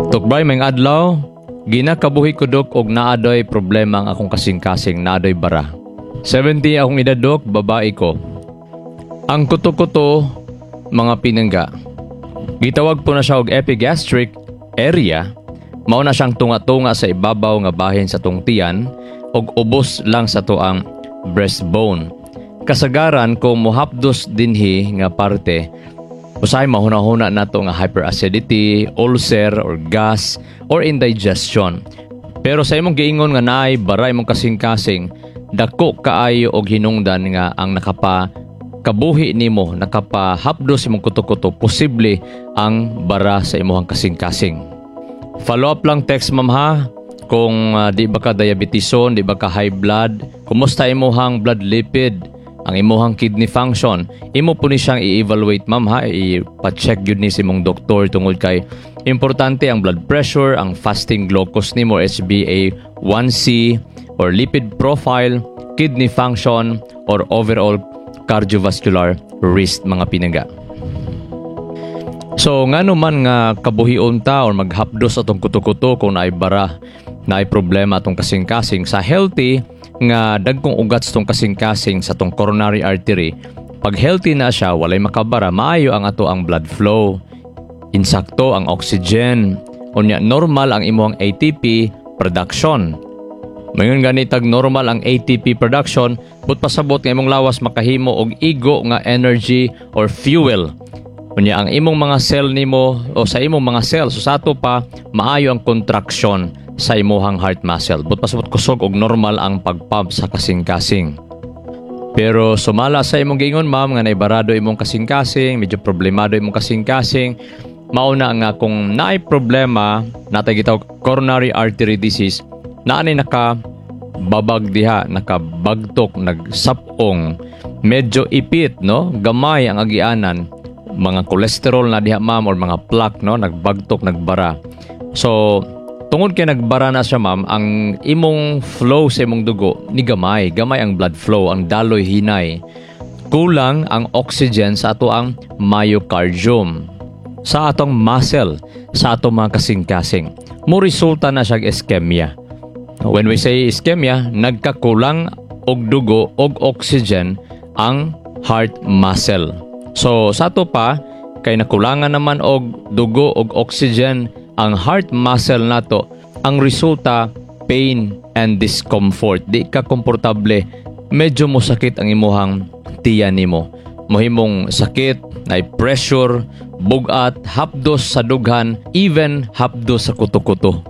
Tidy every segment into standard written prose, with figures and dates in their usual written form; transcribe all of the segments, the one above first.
Tukbay may adlaw, ginakabuhi ko dok og naadoy problema ang akong kasing-kasing, naadoy bara. 70 akong edad dok, babae ko. Ang kuto-kuto, mga pinangga. Gitawag po na siya og epigastric area, mao na siyang tunga-tunga sa ibabaw nga bahin sa tong tiyan og ubos lang sa tuang breastbone. Kasagaran kung mohapdos dinhi nga parte, usahay mahuna-huna nato nga hyperacidity, ulcer or gas or indigestion. Pero sa imong giingon nga naay bara imong kasing-kasing, dako kaayo og hinungdan nga ang kabuhi nimo, nakapahapdos imong kuto-kuto, posible ang bara sa imong kasing-kasing. Follow up lang text ma'am ha, kung di ba ka diabetison, di ba ka high blood, kumusta imong blood lipid, ang imong kidney function, imo po ni siyang i-evaluate ma'am ha, i-check yun ni si mong doktor tungod kay importante ang blood pressure, ang fasting glucose nimo, HbA1c, or lipid profile, kidney function, or overall cardiovascular risk mga pinangga. So ngano man nga kabuhion ta or maghapdos atong kuto-kuto kung naay bara, naay problema atong kasing-kasing, sa healthy nga dagkong ugat sa tong kasing-kasing sa tong coronary artery, pag healthy na siya, walay makabara, maayo ang ato ang blood flow, insakto ang oxygen, unya normal ang imong ATP production. Mayon ganitag normal ang ATP production, but pasabot nga imong lawas makahimo og igo nga energy or fuel. Unya ang imong mga cell nimo o sa imong mga cells, so sa ato pa maayo ang contraction sa imong heart muscle. But pasabot kusog og normal ang pagpump sa kasing-kasing. Pero sumala sa imong giingon ma'am nga naibarado imong kasing-kasing, medyo problemado imong kasing-kasing, mauna nga kung naay problema, natay gitawag coronary artery disease, naanay nakababag diha, nakabagtok, nagsapong, medyo ipit, no? Gamay ang agianan, mga cholesterol na diha ma'am or mga plaque, no? Nagbagtok, nagbara. So, tungod kay nagbara na siya ma'am, ang imong flow sa imong dugo ni gamay ang blood flow, ang daloy hinay. Kulang ang oxygen sa ato ang myocardium, sa atong muscle, sa atong mga kasing-kasing. Mo resulta na siya ischemia. When we say ischemia, nagkakulang og dugo og oxygen ang heart muscle. So sa ato pa kay nakulangan naman og dugo og oxygen ang heart muscle nato, ang resulta pain and discomfort. Di ka komportable, medyo mo sakit ang imuhang tiyan nimo. Mohimong sakit, na pressure, bugat, hapdos sa dughan, even hapdos sa kuto-kuto.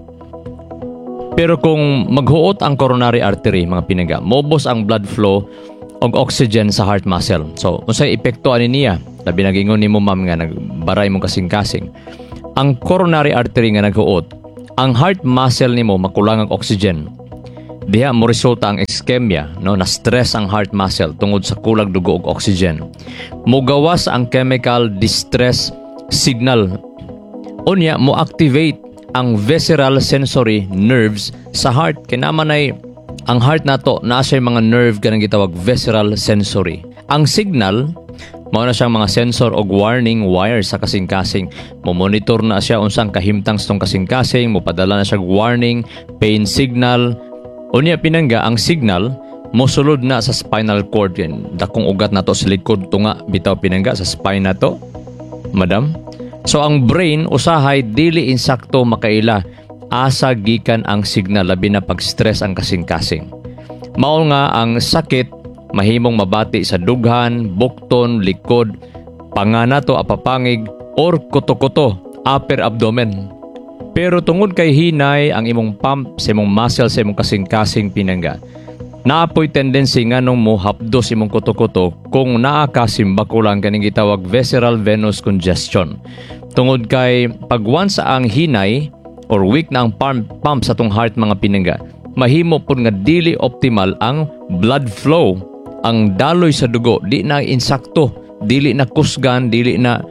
Pero kung maghuot ang coronary artery, mga pinangga, mobos ang blood flow og oxygen sa heart muscle. So, unsay epekto ani niya? Labi nagingon nimo ma'am nga nagbaray mong kasing-kasing. Ang coronary artery nga naghuot, ang heart muscle nimo makulang ang oxygen. Diha mo resulta ang ischemia, no? Na stress ang heart muscle tungod sa kulang dugo og oxygen. Mugawas ang chemical distress signal. Unya mo activate ang visceral sensory nerves sa heart. Kinaman ay ang heart nato naa siya mga nerve kanang gitawag visceral sensory. Ang signal mao na siyang mga sensor og warning wire sa kasing-kasing. Mo monitor na siya unsang kahimtang sa tong kasing-kasing, mo padala na siya warning, pain signal. Unya pinangga ang signal mosulod na sa spinal cord. Dakong ugat nato sa likod tunga bitaw pinangga sa spine nato, madam. So ang brain usahay dili insakto makaila asa gikan ang signal labi na pag stress ang kasing-kasing. Mao nga ang sakit mahimong mabati sa dughan, bukton, likod, panganato, apapangig or kuto-kuto, upper abdomen. Pero tungod kay hinay ang imong pump sa imong muscle sa imong kasing-kasing pinangga, naapoy tendency nga nung mo hapdos imong kuto-kuto kung naa ka simbakulang kaning gitawag visceral venous congestion. Tungod kay pag once ang hinay or weak na ang pump sa tong heart mga pinangga, mahimo pud nga dili optimal ang blood flow, ang daloy sa dugo di na insakto, dili na kusgan, dili na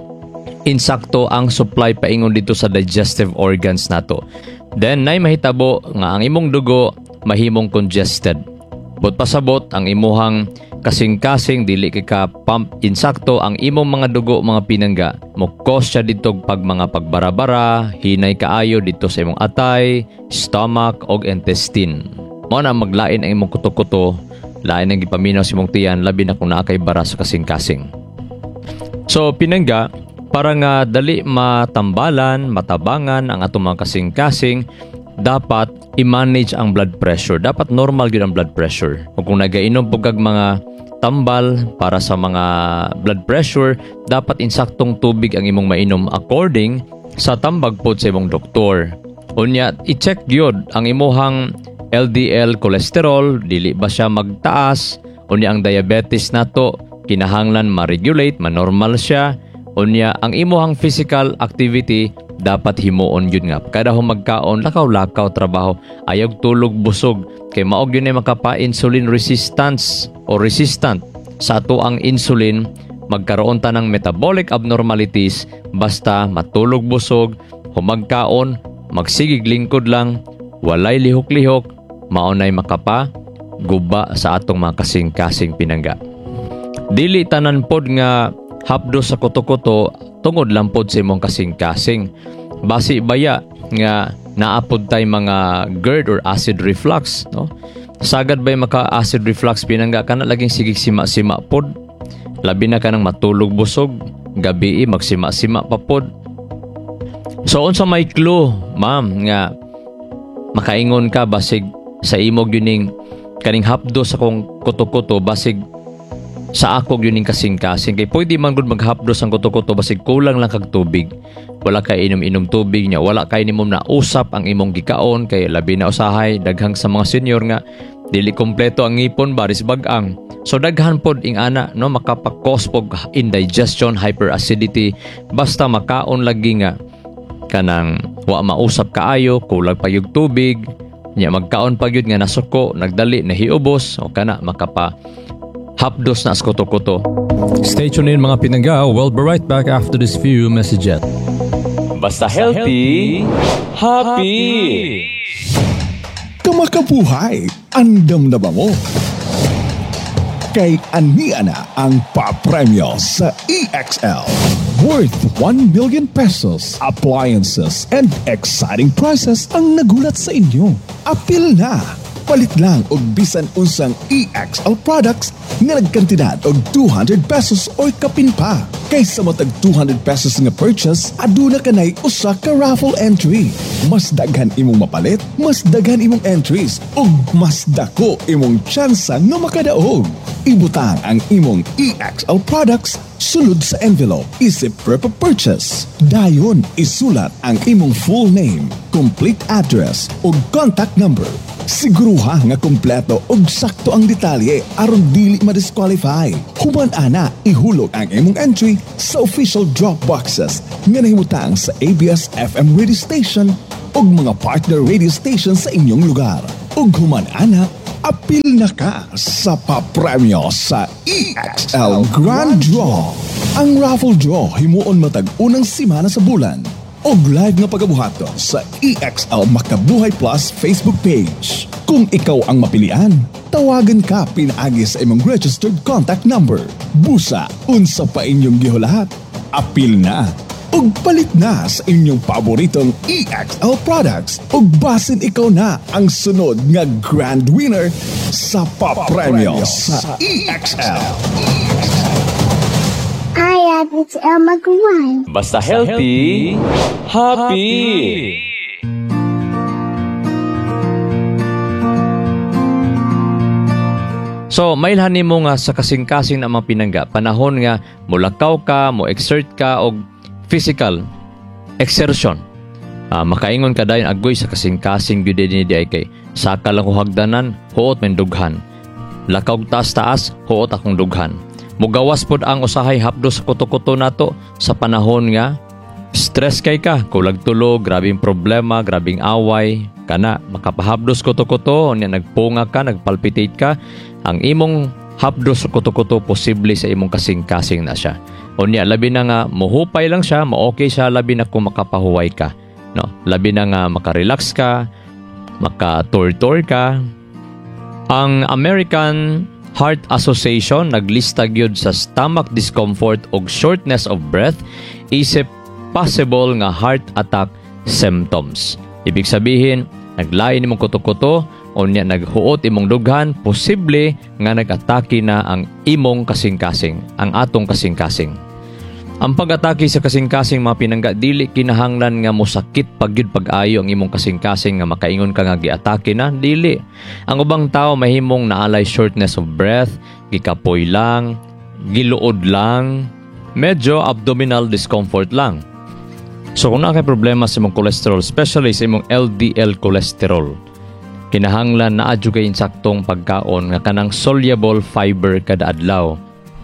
insakto ang supply paingon dito sa digestive organs nato. Then nay mahitabo nga ang imong dugo mahimong congested. But pasabot ang imuhang kasing-kasing dili kay ka pump insakto ang imong mga dugo mga pinangga, mo cause siya dito pag mga pagbarabara, hinay kaayo dito sa imong atay, stomach og intestine. Mao na maglain ang imong kuto-kuto, lain ang gipaminaw sa imong tiyan labi na kung naa kay bara sa kasing-kasing. So pinangga para nga dali matambalan, matabangan ang atong mga kasing-kasing, dapat i-manage ang blood pressure. Dapat normal gyud ang blood pressure. Kung nagainom po kag mga tambal para sa mga blood pressure, dapat insaktong tubig ang imong mainom according sa tambag pod sa imong doktor. Unya, i-check gyud ang imuhang LDL cholesterol, dili ba siya magtaas? Unya, ang diabetes nato kinahanglan ma-regulate, ma-normal siya. Unya, ang imuhang physical activity dapat himuon yun nga. Kada magkaon, lakaw-lakaw trabaho, ayog tulog busog. Kay maog yun ay makapa-insulin resistance o resistant sa ato ang insulin, magkaroon ta ng metabolic abnormalities basta matulog busog, humagkaon, magsigig lingkod lang, walay lihok-lihok, maunay makapa, guba sa atong mga kasing-kasing pinangga. Dili tanan pod nga hapdo sa kuto-kuto tungod lang pod sa imong kasing-kasing. Basi baya nga naapod tay mga GERD or acid reflux, no? Sagad bay maka acid reflux pinangga kana laging sigig sima-sima pod. Labi na kanang matulog busog, gabi magsima-sima pa pod. So unsa may clue, ma'am, nga makaingon ka basig sa imog yuning kaning hapdo sa kong kuto-kuto basig sa ako yuning kasing-kasing, kay pwede man gud maghapdos ang kuto-kuto basig kulang lang kag tubig. Wala kay inom-inom tubig nya, wala kay nimom na usap ang imong gikaon, kay labi na usahay daghang sa mga senior nga dili kompleto ang ngipon baris bag-ang. So daghan pod ing ana no makapakos pog indigestion, hyperacidity basta makaon lagi nga kanang wa mausap kaayo, kulang pa yung tubig nya, magkaon pa gyud nga nasuko, nagdali nahiubos o kana makapa hapdos na sa kuto-kuto. Stay tuned in mga pinangga. We'll be right back after this few messages. Basta healthy, happy! Kamakabuhay, andam na ba mo? Kay ania na ang papremyo sa EXL. Worth 1 million pesos, appliances, and exciting prizes ang nagulat sa inyo. Apil na! Palit lang og bisan unsang EXL products nga nagkantidad og 200 pesos or kapin pa. Kaysa matag 200 pesos nga purchase, aduna kanay usa ka raffle entry. Mas daghan imong mapalit, mas daghan imong entries, ug mas dako imong tsansa nga makadaog. Ibutang ang imong EXL products sulod sa envelope isip per purchase. Dayon isulat ang imong full name, complete address ug contact number. Siguruha nga kompleto ug sakto ang detalye aron dili ma-disqualify. Human ana ihulog ang imong entry sa official drop boxes nga nahimutang sa ABS-FM radio station ug mga partner radio station sa inyong lugar. Ug human ana apil na ka sa papremyo sa EXL Grand Draw. Ang raffle draw himuon matag unang simana sa bulan. Og live nga pagabuhaton sa EXL Makabuhay Plus Facebook page. Kung ikaw ang mapilian, tawagan ka pinaagi sa imong registered contact number. Busa, unsa pa inyong gihulahat. Apil na! Ug palit na sa inyong paboritong EXL products. Ug basin ikaw na ang sunod nga grand winner sa papremyo sa EXL. Hi, it's Elma Guan. Basta healthy, happy! So, mailhan nimo nga sa kasing-kasing na mga pinangga, panahon nga mulakaw ka, mo exert ka og physical exertion. Makaingon ka dayon agoy sa kasing-kasing gyud dinhi ay kay saka lang ko hagdanan, huot men dughan. Lakaw taas-taas, huot akong dughan. Mugawas pod ang usahay hapdo sa kuto-kuto nato sa panahon nga stress kay ka, kulag tulog, grabing problema, grabing away, kana makapahabdos kuto-kuto, nya nagpunga ka, nagpalpitate ka, ang imong hapdos kuto-kuto posible sa imong kasing-kasing na siya. Unya labi na nga muhupay lang siya, mo-okay siya, labi na kung makapahuway ka, no? Labi na nga makarelax ka, makator-tor ka. Ang American Heart Association naglista gyud sa stomach discomfort ug shortness of breath isip possible nga heart attack symptoms. Ibig sabihin, naglain imong kuto-kuto o niya naghuot imong dughan, posible nga nag-atake na ang imong kasing-kasing, ang atong kasing-kasing. Ang pag-atake sa kasing-kasing mga pinangga, dili kinahanglan nga mosakit pagyud pag-ayo ang imong kasing-kasing nga makaingon ka nga giatake na, dili. Ang ubang tao mahimong naalay shortness of breath, gikapoy lang, giluod lang, medyo abdominal discomfort lang. So kung nakay problema sa imong cholesterol, especially sa imong LDL cholesterol, kinahanglan na adyo kay insaktong pagkaon nga kanang soluble fiber kada adlaw.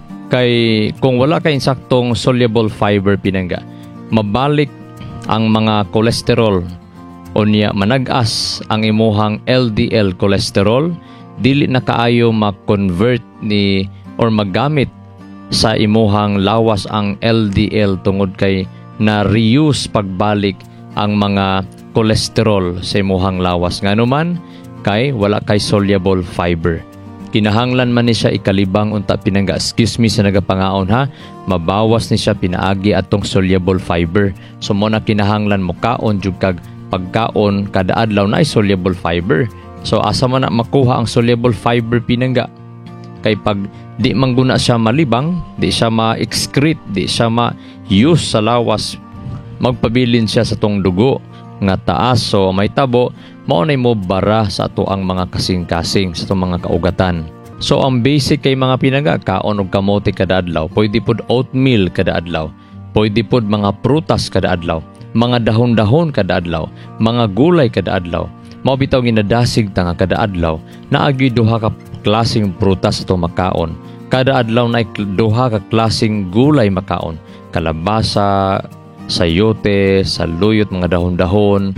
Kay kung wala kay insaktong soluble fiber pinangga, mabalik ang mga cholesterol o niya manag-as ang imuhang LDL cholesterol, dili na kaayo ma-convert ni or magamit sa imuhang lawas ang LDL tungod kay na reuse pagbalik ang mga cholesterol sa imuhang lawas. Ngano man kay wala kay soluble fiber. Kinahanglan man ni siya ikalibang unta pinangga, excuse me sa nagapangaon ha, mabawas ni siya pinaagi atong soluble fiber. So mo na kinahanglan mo kaon jud kag pagkaon kada adlaw na soluble fiber. So asa man na makuha ang soluble fiber pinangga? Kay pag di mangguna siya malibang, di siya ma-excrete, di siya ma-use sa lawas, magpabilin siya sa tong dugo nga taas, so may tabo, maunay mo bara sa ato ang mga kasing-kasing sa itong mga kaugatan. So ang basic kay mga pinangga, kaon og kamote kada adlaw, pwede pod oatmeal kada adlaw, pwede pod mga prutas kada adlaw, mga dahon-dahon kada adlaw, mga gulay kada adlaw. Mao bitaw ginadasig ta nga kada adlaw na agi duha ka klaseng prutas ato makaon. Kada adlaw na duha ka klaseng gulay makaon, kalabasa, sayote, saluyot, mga dahon-dahon.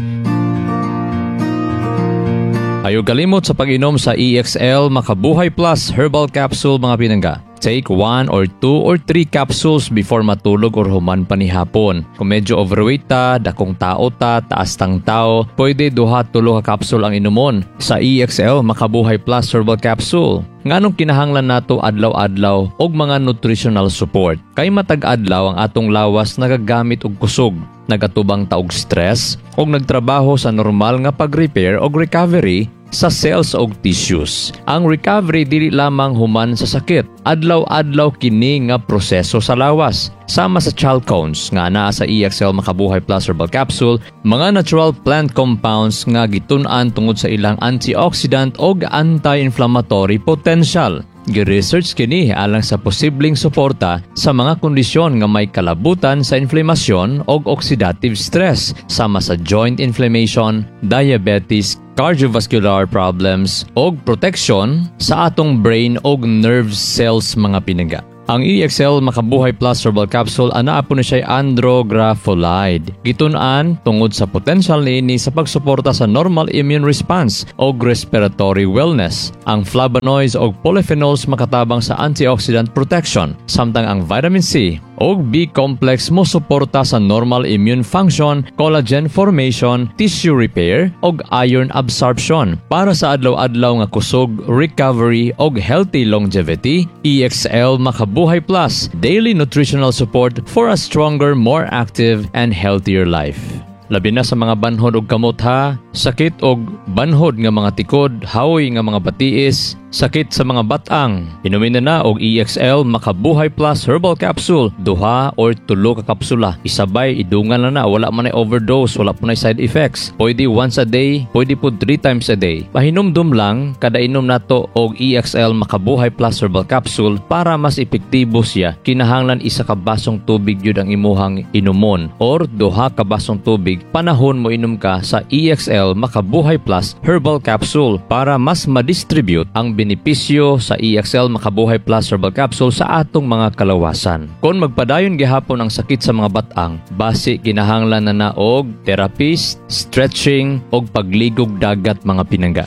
Ayaw kalimot sa pag-inom sa EXL Makabuhay Plus Herbal Capsule mga pinangga. Take 1 or 2 or 3 capsules before matulog or human pa ni hapon. Kung medyo overweight ta, dakong tao ta, taas tang tao, pwede 2-3 ka capsule ang inumon sa EXL Makabuhay Plus Herbal Capsule. Nganong kinahanglan nato adlaw-adlaw og mga nutritional support. Kay matag-adlaw ang atong lawas nagagamit og kusog, nagatubang ta og stress og nagtrabaho sa normal nga pag-repair og recovery sa cells og tissues. Ang recovery dili lamang human sa sakit. Adlaw-adlaw kini nga proseso sa lawas. Sama sa chalcones nga naa sa EXL Makabuhay Plus Herbal Capsule, mga natural plant compounds nga gitun-an tungod sa ilang antioxidant og anti-inflammatory potential. Gi-research kini alang sa posibleng suporta sa mga kondisyon nga may kalabutan sa inflamasyon og oxidative stress, sama sa joint inflammation, diabetes, cardiovascular problems og protection sa atong brain og nerve cells mga pinangga. Ang EXL Makabuhay Plus Herbal Capsule anaa po na siya andrografolide. Gitun-an tungod sa potential niini sa pagsuporta sa normal immune response o respiratory wellness. Ang flavonoids o polyphenols makatabang sa antioxidant protection, samtang ang vitamin C o B-complex mo suporta sa normal immune function, collagen formation, tissue repair o iron absorption. Para sa adlaw-adlaw nga kusog, recovery o healthy longevity, EXL Makabuhay Plus, daily nutritional support for a stronger, more active, and healthier life. Labi na sa mga banhod og kamot ha, sakit og banhod nga mga tikod, hawoy nga mga batiis, sakit sa mga batang. Inumin na og EXL Makabuhay Plus Herbal Capsule, 2 or 3 ka kapsula. Isabay, idungan na wala man ay overdose, wala po na side effects. Pwede once a day, pwede po 3 times a day. Pahinumdum lang, kada inom nato og EXL Makabuhay Plus Herbal Capsule para mas epektibo siya. Kinahanglan 1 ka basong tubig yun ang imuhang inumon or 2 ka basong tubig panahon mo inom ka sa EXL Makabuhay Plus Herbal Capsule para mas ma-distribute ang benepisyo sa EXL Makabuhay Plus Herbal Capsule sa atong mga kalawasan. Kung magpadayon gihapon ang sakit sa mga batang, base kinahanglan na og therapist, stretching og pagligog dagat mga pinangga.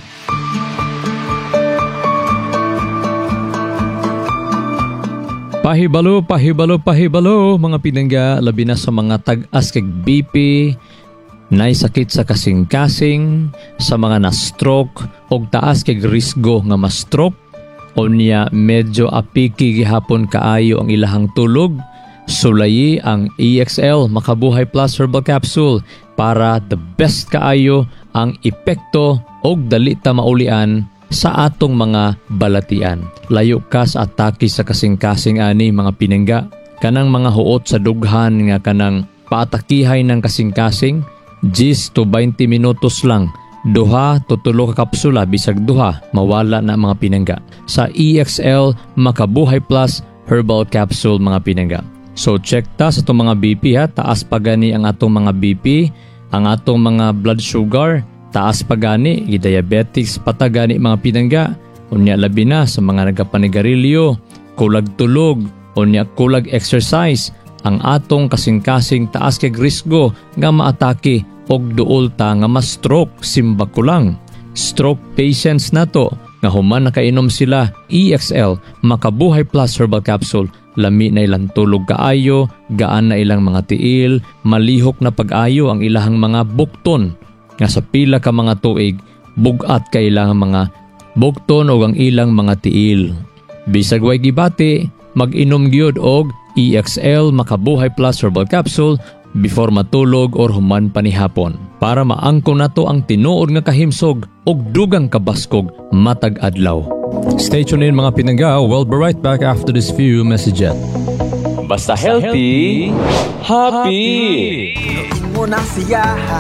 Pahibalo mga pinangga, labi na sa mga tag-as kag BP, nay sakit sa kasing-kasing, sa mga na-stroke og taas kag risgo nga ma-stroke Unya medyo apiki gihapon kaayo ang ilahang tulog. Sulayi ang EXL Makabuhay Plus Herbal Capsule para the best kaayo ang epekto og dali ta maulian sa atong mga balatian. Layo ka sa atake sa kasing-kasing ani mga pinangga. Kanang mga huot sa dughan nga kanang paatakihay ng kasing-kasing 10 to 20 minutos lang. Duha to 3 ka kapsula bisag duha mawala na mga pinangga sa EXL Makabuhay Plus Herbal Capsule mga pinangga. So check ta sa itong mga BP ha, taas pa gani ang atong mga BP, ang atong mga blood sugar, taas pa gani, diabetics patagani mga pinangga, unya labi na sa mga nagapanigarilyo, kulag tulog, unya kulag exercise, ang atong kasing-kasing taas kay risgo nga maatake og duol ta nga ma-stroke, simba ko lang. Stroke patients na to, nga human nakainom sila EXL Makabuhay Plus Herbal Capsule, lami na ilang tulog kaayo, gaan na ilang mga tiil, malihok na pag-ayo ang ilahang mga bukton, nga sa pila ka mga tuig, bugat ka ilang mga bukton o ang ilang mga tiil. Bisag way gibati, mag-inom gyud og EXL Makabuhay Plus Herbal Capsule before matulog or human panihapon para maangkon nato ang tinuod nga kahimsog og dugang kabaskog matag adlaw. Stay tuned in mga pinangga. We'll be right back after this few messages. Basta healthy, happy! Unang siyaha,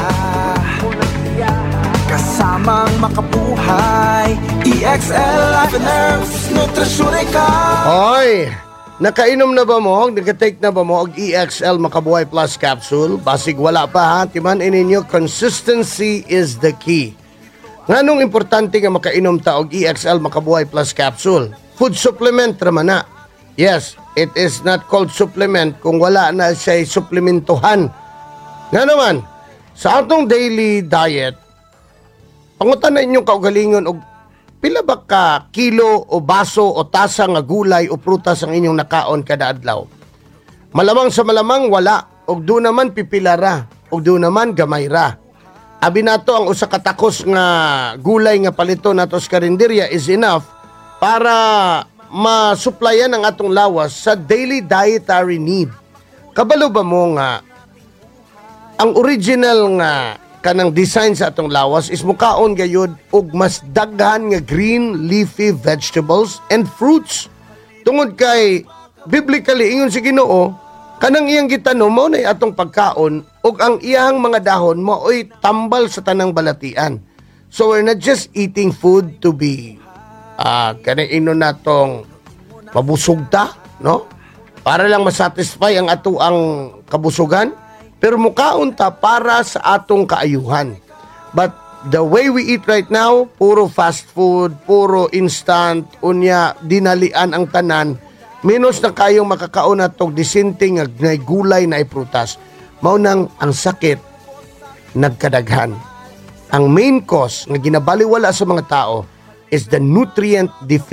kasamang makabuhay. EXL Life and Herbs Nutrition ka. Hoy! Nakainom na ba mo? Nagka-take na ba mo og EXL Makabuhay Plus Capsule? Basig wala pa ha. Timan ininyo, consistency is the key. Nganong importante nga makainom ta og EXL Makabuhay Plus Capsule? Food supplement raman na. Yes, it is not called supplement kung wala na siya suplementuhan. Nga naman, sa atong daily diet, pangutan na inyong kaugalingon og pila ba ka kilo o baso o tasa nga gulay o prutas ang inyong nakaon kada adlaw? Malamang sa malamang wala, og do naman pipilara, og do naman gamay ra. Abi nato ang usa ka takos nga gulay nga palito nato sa karinderya is enough para masuplayan ang atong lawas sa daily dietary need. Kabalo ba mo nga ang original nga kanang design sa atong lawas is mukaon gayud og mas daghan nga green leafy vegetables and fruits. Tungod kay biblically ingon si Ginoo, kanang iyang gitanom mao nay atong pagkaon ug ang iyang mga dahon maoy tambal sa tanang balatian. So we're not just eating food to be kanang inon natong mabusog ta, no? Para lang masatisfy ang ato ang kabusugan. Pero mukaon ta para sa atong kaayuhan. But the way we eat right now, puro fast food, puro instant, unya dinalian ang tanan, minus na kayong makakaon atong disinting nga gulay na prutas. Mao nang ang sakit nagkadaghan. Ang main cause nga ginabaliwala sa mga tao is the nutrient deficiency.